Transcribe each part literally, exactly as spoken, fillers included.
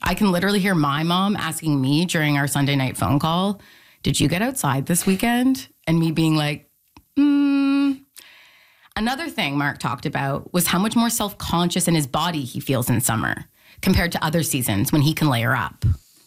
I can literally hear my mom asking me during our Sunday night phone call, did you get outside this weekend? And me being like, hmm. Another thing Mark talked about was how much more self-conscious in his body he feels in summer compared to other seasons when he can layer up.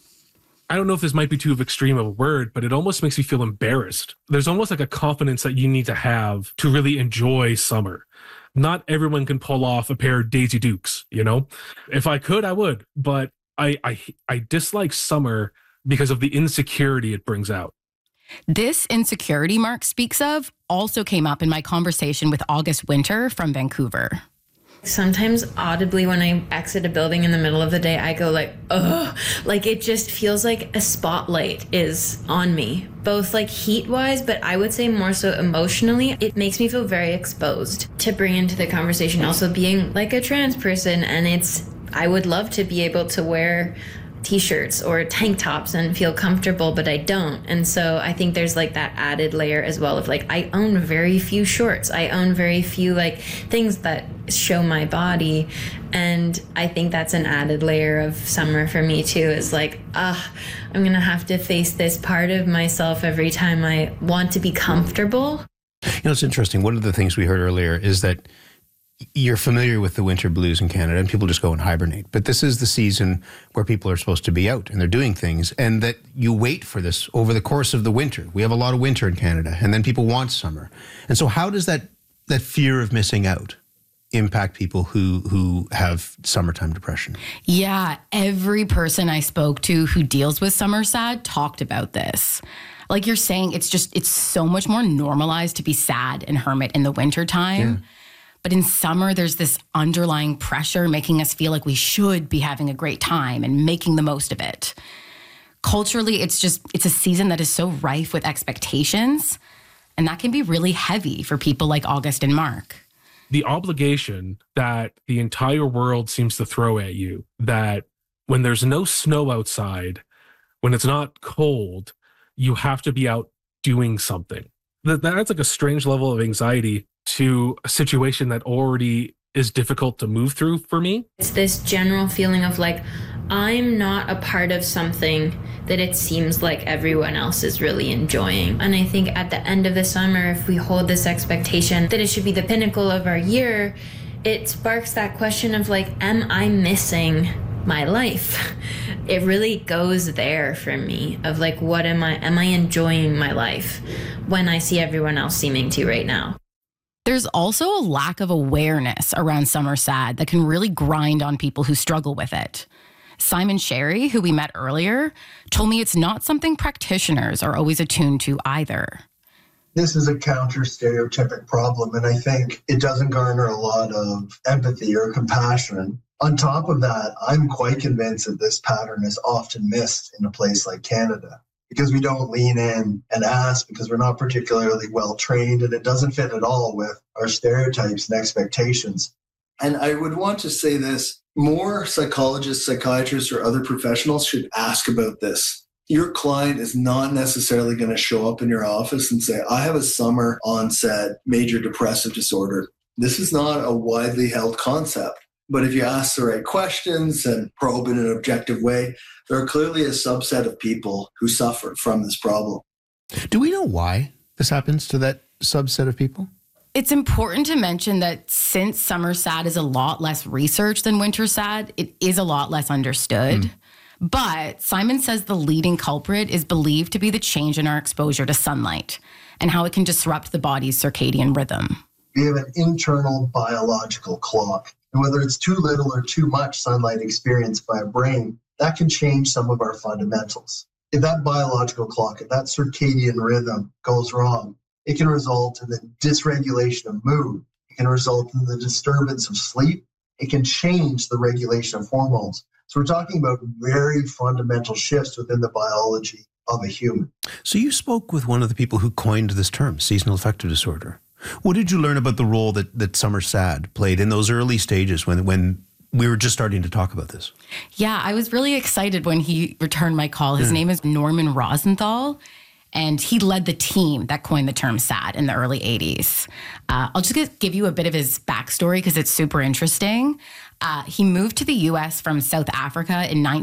I don't know if this might be too extreme of a word, but it almost makes me feel embarrassed. There's almost like a confidence that you need to have to really enjoy summer. Not everyone can pull off a pair of Daisy Dukes, you know? If I could, I would, but I, I, I dislike summer because of the insecurity it brings out. This insecurity Mark speaks of also came up in my conversation with August Winter from Vancouver. Sometimes audibly when I exit a building in the middle of the day, I go like, ugh, like it just feels like a spotlight is on me, both like heat wise, but I would say more so emotionally. It makes me feel very exposed. To bring into the conversation also being like a trans person, and it's, I would love to be able to wear t-shirts or tank tops and feel comfortable, but I don't. And so I think there's like that added layer as well of like, I own very few shorts. I own very few like things that show my body. And I think that's an added layer of summer for me too, is like, ah, I'm going to have to face this part of myself every time I want to be comfortable. You know, it's interesting. One of the things we heard earlier is that you're familiar with the winter blues in Canada and people just go and hibernate. But this is the season where people are supposed to be out and they're doing things, and that you wait for this over the course of the winter. We have a lot of winter in Canada, and then people want summer. And so how does that that fear of missing out impact people who who have summertime depression? Yeah, every person I spoke to who deals with summer sad talked about this. Like you're saying, it's just, it's so much more normalized to be sad and hermit in the wintertime. Yeah. But in summer, there's this underlying pressure making us feel like we should be having a great time and making the most of it. Culturally, it's just, it's a season that is so rife with expectations, and that can be really heavy for people like August and Mark. The obligation that the entire world seems to throw at you, that when there's no snow outside, when it's not cold, you have to be out doing something. That That's like a strange level of anxiety to a situation that already is difficult to move through for me. It's this general feeling of like, I'm not a part of something that it seems like everyone else is really enjoying. And I think at the end of the summer, if we hold this expectation that it should be the pinnacle of our year, it sparks that question of like, am I missing my life? It really goes there for me of like, what am I, am I enjoying my life when I see everyone else seeming to right now? There's also a lack of awareness around summer sad that can really grind on people who struggle with it. Simon Sherry, who we met earlier, told me it's not something practitioners are always attuned to either. This is a counter-stereotypic problem, and I think it doesn't garner a lot of empathy or compassion. On top of that, I'm quite convinced that this pattern is often missed in a place like Canada, because we don't lean in and ask, because we're not particularly well trained, and it doesn't fit at all with our stereotypes and expectations. And I would want to say this, more psychologists, psychiatrists, or other professionals should ask about this. Your client is not necessarily going to show up in your office and say, I have a summer onset major depressive disorder. This is not a widely held concept. But if you ask the right questions and probe in an objective way, there are clearly a subset of people who suffer from this problem. Do we know why this happens to that subset of people? It's important to mention that since summer sad is a lot less researched than winter sad, it is a lot less understood. Mm. But Simon says the leading culprit is believed to be the change in our exposure to sunlight and how it can disrupt the body's circadian rhythm. We have an internal biological clock. And whether it's too little or too much sunlight experienced by a brain, that can change some of our fundamentals. If that biological clock, if that circadian rhythm goes wrong, it can result in the dysregulation of mood. It can result in the disturbance of sleep. It can change the regulation of hormones. So we're talking about very fundamental shifts within the biology of a human. So you spoke with one of the people who coined this term, seasonal affective disorder. What did you learn about the role that, that summer sad played in those early stages when, when we were just starting to talk about this? Yeah, I was really excited when he returned my call. His mm. name is Norman Rosenthal, and he led the team that coined the term sad in the early eighties. Uh, I'll just get, give you a bit of his backstory because it's super interesting. Uh, he moved to the U S from South Africa in nineteen